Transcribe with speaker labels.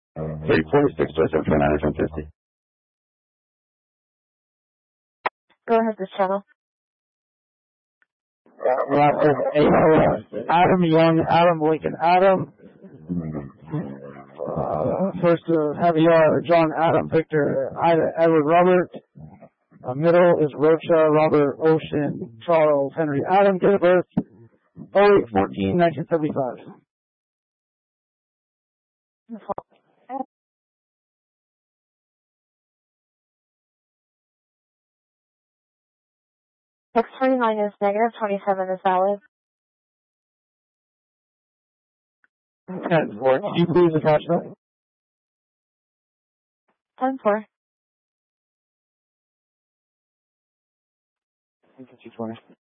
Speaker 1: 846 Joseph 950.
Speaker 2: Go ahead, this channel.
Speaker 3: Adam Young, Adam Lincoln, Adam. First, Heavy R, John Adam Victor, Edward Robert. Middle is Rocha, Robert Ocean, Charles Henry Adam, date of birth 08/14/1975.
Speaker 2: 629 is negative, 27 is valid.
Speaker 3: 10-4. Can you please attach that?
Speaker 2: 10-4.
Speaker 3: 220.